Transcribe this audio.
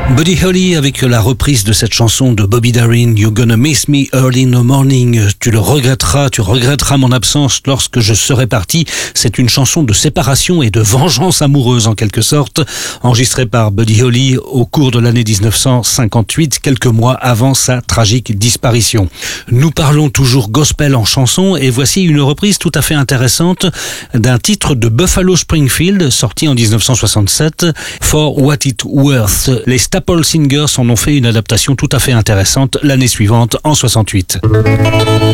Buddy Holly avec la reprise de cette chanson de Bobby Darin, You're Gonna Miss Me Early in the Morning. Tu regretteras mon absence lorsque je serai parti. C'est une chanson de séparation et de vengeance amoureuse en quelque sorte, enregistrée par Buddy Holly au cours de l'année 1958, quelques mois avant sa tragique disparition. Nous parlons toujours gospel en chanson et voici une reprise tout à fait intéressante d'un titre de Buffalo Springfield sorti en 1967, For What It's Worth. Les Staple Singers en ont fait une adaptation tout à fait intéressante l'année suivante, en 68.